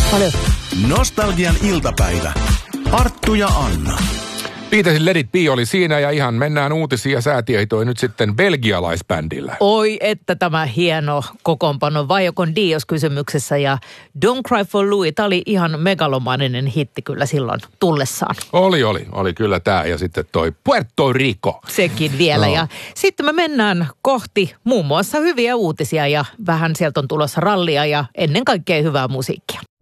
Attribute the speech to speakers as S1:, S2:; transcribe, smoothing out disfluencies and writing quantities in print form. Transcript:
S1: Paljon.
S2: Nostalgian iltapäivä. Arttu ja Anna.
S3: Piitasin Let It Be oli siinä ja ihan mennään uutisia ja säätietoja nyt sitten belgialaisbändillä.
S1: Oi, että tämä hieno kokoonpano Vaiokon Dios kysymyksessä ja Don't Cry for Louis. Tämä oli ihan megalomaaninen hitti kyllä silloin tullessaan.
S3: Oli kyllä tämä ja sitten toi Puerto Rico.
S1: Sekin vielä
S3: No.
S1: ja sitten me mennään kohti muun muassa hyviä uutisia ja vähän sieltä on tulossa rallia ja ennen kaikkea hyvää musiikkia.